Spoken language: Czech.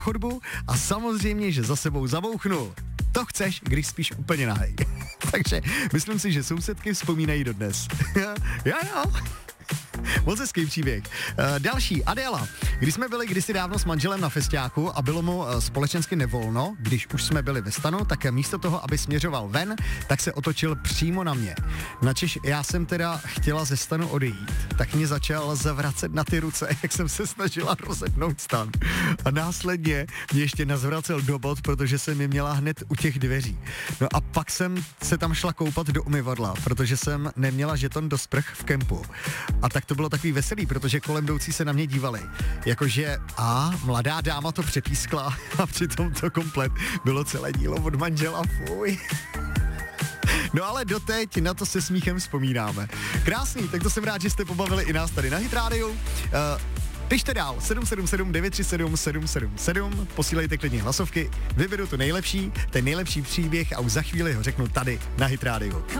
chodbu a samozřejmě, že za sebou zabouchnul. To chceš, když spíš úplně nahej. Takže myslím si, že sousedky vzpomínají dodnes. Jo. Moc hezký příběh. Další, Adéla. Když jsme byli kdysi dávno s manželem na festiáku a bylo mu společensky nevolno, když už jsme byli ve stanu, tak místo toho, aby směřoval ven, tak se otočil přímo na mě. Načež já jsem teda chtěla ze stanu odejít, tak mě začal zavracet na ty ruce, jak jsem se snažila rozepnout stan. A následně mě ještě nazvracel do bod, protože jsem je měla hned u těch dveří. No a pak jsem se tam šla koupat do umyvadla, protože jsem neměla žeton do sprch v kempu. A tak to bylo takový veselý, protože kolem jdoucí se na mě dívali. Jakože mladá dáma to přepískla a přitom to komplet bylo celé dílo od manžela, fuj. No ale doteď na to se smíchem vzpomínáme. Krásný, tak to jsem rád, že jste pobavili i nás tady na Hit Radio. Pište dál 777 937 777, posílejte klidně hlasovky, vyberu to nejlepší, ten nejlepší příběh a už za chvíli ho řeknu tady na Hit Radio.